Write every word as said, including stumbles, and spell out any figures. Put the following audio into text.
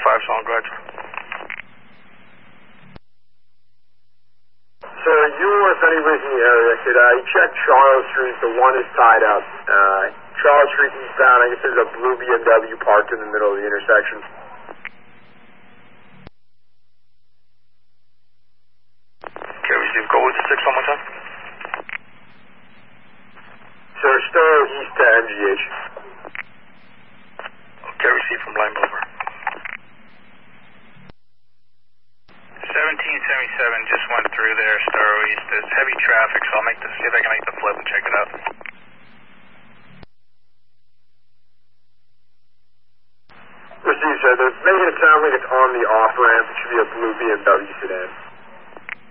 five, solid, go ahead, sir. Sir, you or if anybody's in the area could, uh, you check Charles Street, the one is tied up. Uh, Charles Street eastbound, I guess there's a blue B M W parked in the middle of the intersection. Okay, receive. Go with the six one more time. Sir, Stowe east to M G H. Okay, receive from Lime over. seventeen seventy-seven just went through there, Starro East. There's heavy traffic, so I'll make the, see if I can make the flip and check it out. Receive, sir. They're making it sound like it's on the off-ramp. It should be a blue B M W sedan.